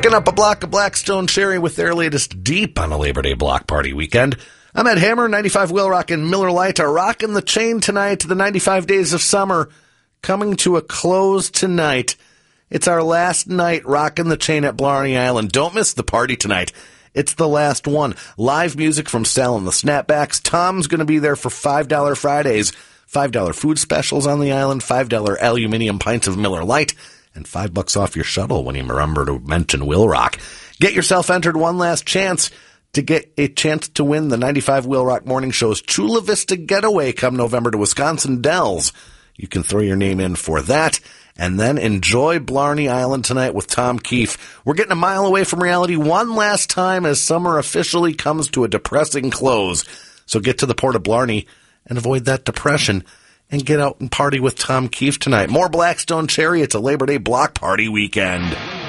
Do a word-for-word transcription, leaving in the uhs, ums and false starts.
Picking up a block of Blackstone Cherry with their latest Deep on a Labor Day block party weekend. I'm Ed Hammer, ninety-five Will Rock and Miller Lite are rocking the chain tonight to the ninety-five Days of Summer, coming to a close tonight. It's our last night rocking the chain at Blarney Island. Don't miss the party tonight. It's the last one. Live music from Sal and the Snapbacks. Tom's going to be there for five dollar Fridays. five dollar food specials on the island, five dollar aluminum pints of Miller Lite, and five bucks off your shuttle when you remember to mention Will Rock. Get yourself entered one last chance to get a chance to win the ninety-five Will Rock Morning Show's Chula Vista Getaway come November to Wisconsin Dells. You can throw your name in for that, and then enjoy Blarney Island tonight with Tom Keefe. We're getting a mile away from reality one last time as summer officially comes to a depressing close. So get to the Port of Blarney and avoid that depression and get out and party with Tom Keefe tonight. More Blackstone Cherry. It's a Labor Day block party weekend.